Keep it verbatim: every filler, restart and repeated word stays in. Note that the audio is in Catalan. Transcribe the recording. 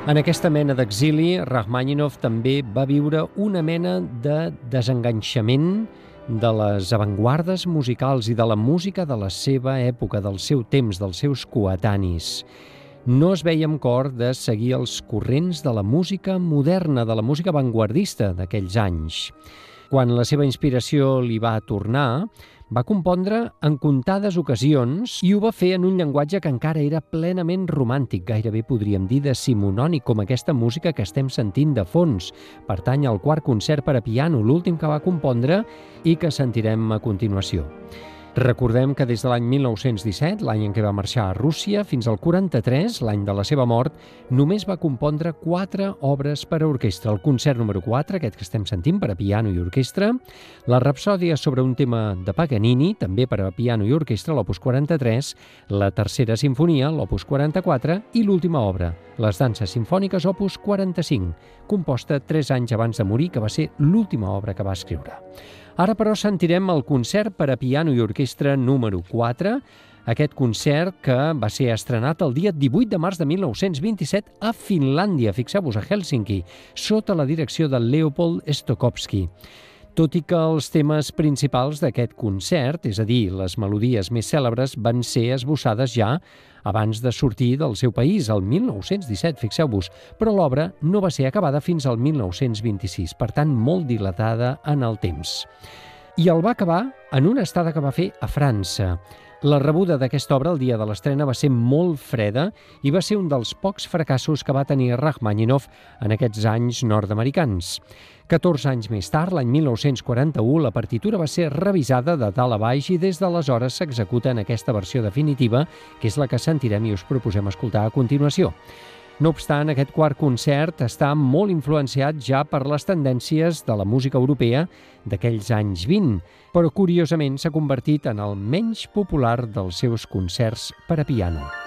En aquesta mena d'exili, Rachmaninoff també va viure una mena de desenganxament de les avantguardes musicals i de la música de la seva època, del seu temps, dels seus coetanis. No es veia amb cor de seguir els corrents de la música moderna, de la música avantguardista d'aquells anys. Quan la seva inspiració li va tornar, va compondre en comptades ocasions i ho va fer en un llenguatge que encara era plenament romàntic, gairebé podríem dir decimonònic, com aquesta música que estem sentint de fons. Pertany al quart concert per a piano, l'últim que va compondre i que sentirem a continuació. Recordem que des de l'any mil nou-cents disset, l'any en què va marxar a Rússia, fins al quaranta-tres, l'any de la seva mort, només va compondre quatre obres per a orquestra. El concert número quatre, aquest que estem sentint per a piano i orquestra, la rapsòdia sobre un tema de Paganini, també per a piano i orquestra, l'opus quaranta-tres, la tercera sinfonia, l'opus quaranta-quatre, i l'última obra, les danses simfòniques, opus quaranta-cinc, composta tres anys abans de morir, que va ser l'última obra que va escriure. Ara, però, sentirem el concert per a piano i orquestra número quatre, aquest concert que va ser estrenat el dia divuit de març de mil nou-cents vint-i-set a Finlàndia, fixeu-vos, a Hèlsinki, sota la direcció de Leopold Stokowski. Tot i que els temes principals d'aquest concert, és a dir, les melodies més cèlebres, van ser esbossades ja abans de sortir del seu país, el mil nou-cents disset, fixeu-vos, però l'obra no va ser acabada fins al mil nou-cents vint-i-sis, per tant, molt dilatada en el temps. I el va acabar en una estada que va fer a França. La rebuda d'aquesta obra el dia de l'estrena va ser molt freda i va ser un dels pocs fracassos que va tenir Rachmaninoff en aquests anys nord-americans. catorze anys més tard, l'any mil nou-cents quaranta-u, la partitura va ser revisada de dalt a baix i des d'aleshores s'executa en aquesta versió definitiva, que és la que sentirem i us proposem escoltar a continuació. No obstant, aquest quart concert està molt influenciat ja per les tendències de la música europea d'aquells anys vint, però curiosament s'ha convertit en el menys popular dels seus concerts per a piano.